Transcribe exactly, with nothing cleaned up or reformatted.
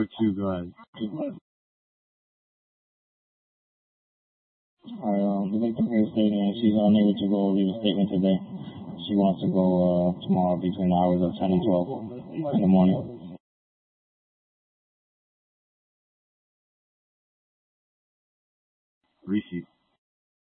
Two, go ahead. All right, um, the victim here stating she's unable to go leave a statement today. She wants to go uh, tomorrow between the hours of ten and twelve in the morning. Rishi.